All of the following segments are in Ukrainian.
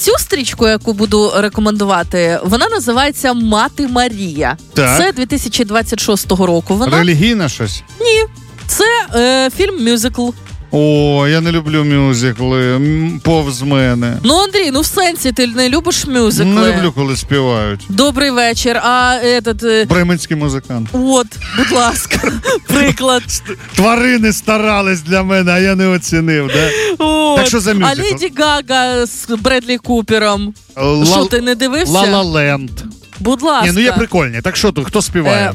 цю стрічку, яку буду рекомендувати, вона називається «Мати Марія». Так. Це 2026 року. Вона... Релігійна щось? Ні. Це фільм-мюзикл. О, я не люблю мюзикли. Повз мене. Ну, Андрій, в сенсі ти не любиш мюзикли? Не люблю, коли співають. Добрий вечір. Бременський музикант. От, будь ласка, приклад. Тварини старались для мене, а я не оцінив, да? Так що за мюзикл? А Леді Гага з Бредлі Купером. Що, ти не дивився? Ла-Ла Ленд. Будь ласка. Ні, є прикольні. Так що тут, хто співає?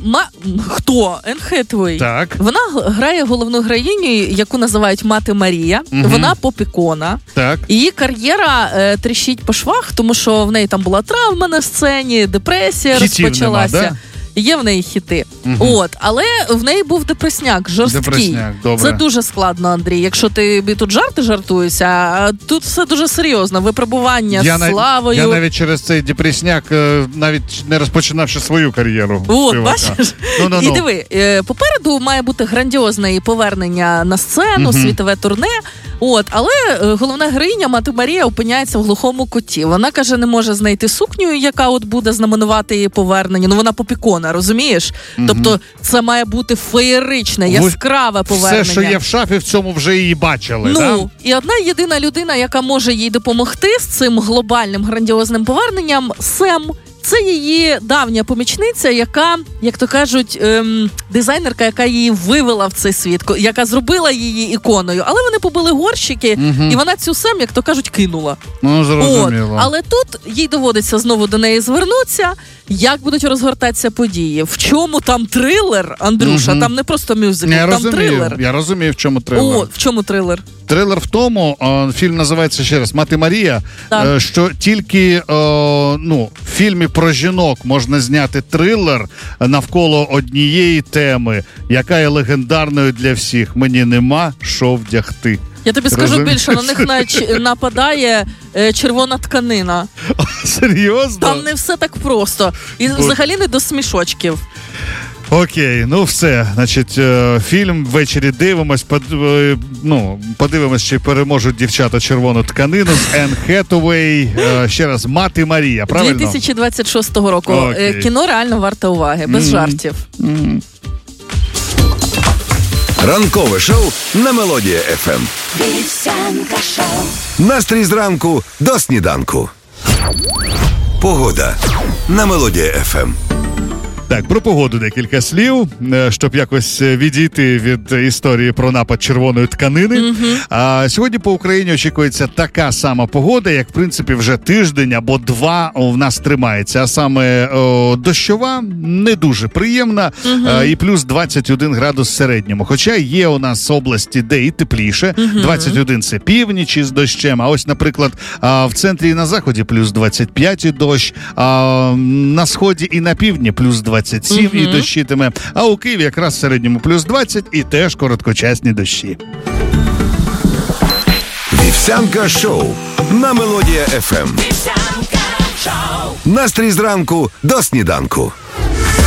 Хто? Енн Хетуей. Так. Вона грає головну героїню, яку називають Мати Марія. Угу. Вона поп-ікона. Так. Її кар'єра тріщить по швах, тому що в неї там була травма на сцені, депресія розпочалася. Нема, да? Є в неї хіти. Угу. Але в неї був депресняк, жорсткий. Депресняк, добре. Це дуже складно, Андрій. Якщо ти тут жарти жартуєшся, а тут все дуже серйозно. Випробування з славою. Я навіть через цей депресняк навіть не розпочинавши свою кар'єру. От, бачиш? І диви, попереду має бути грандіозне її повернення на сцену, світове турне. Але головна героїня, Мати Марія, опиняється в глухому куті. Вона, каже, не може знайти сукню, яка буде знаменувати її повернення. Ну, вона попікона, розумієш? Тобто це має бути феєричне, яскраве повернення. Все, що є в шафі, в цьому вже її бачили, да? І одна єдина людина, яка може їй допомогти з цим глобальним грандіозним поверненням – Сем. Це її давня помічниця, яка, як то кажуть, дизайнерка, яка її вивела в цей світ, яка зробила її іконою. Але вони побили горщики, і вона цю Сем, як то кажуть, кинула. Ну, зрозуміло. Але тут їй доводиться знову до неї звернутися, як будуть розгортатися події. В чому там трилер, Андрюша? Там не просто мюзикл, там трилер. Я розумію, в чому трилер. В чому трилер? Трилер в тому, фільм називається ще раз «Мати Марія», що тільки в фільмі про жінок можна зняти трилер навколо однієї теми, яка є легендарною для всіх. Мені нема що вдягти. Я тобі скажу більше, на них нападає червона тканина. Серйозно? Там не все так просто. І взагалі не до смішочків. Окей, все. Значить, фільм ввечері дивимось, подивимось, чи переможуть дівчата червону тканину з Енн Хетуей. Ще раз, «Мати Марія», правильно? 2026 року. Окей. Кіно реально варте уваги, без жартів. Ранкове шоу на Мелодія ФМ. Настрій зранку до сніданку. Погода на Мелодія ФМ. Так, про погоду декілька слів, щоб якось відійти від історії про напад червоної тканини. А сьогодні по Україні очікується така сама погода, як, в принципі, вже тиждень або два в нас тримається. А саме дощова, не дуже приємна, і плюс 21 градус в середньому. Хоча є у нас області, де і тепліше. 21 – це північ із дощем. А ось, наприклад, в центрі і на заході плюс 25 і дощ, а на сході і на півдні плюс 27 і дощитиме, а у Києві якраз в середньому плюс 20 і теж короткочасні дощі. Вівсянка шоу на Мелодія ФМ. Настрій зранку до сніданку.